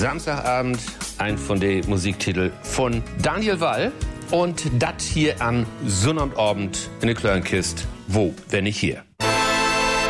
Samstagabend, ein von den Musiktiteln von Daniel Wall. Und das hier an Sonnabend in der Klörnkist. Wo, wenn nicht hier?